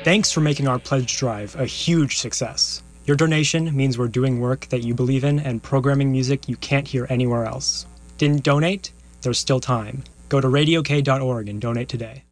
Thanks for making our pledge drive a huge success. Your donation means we're doing work that you believe in and programming music you can't hear anywhere else. Didn't donate? There's still time. Go to radiok.org and donate today.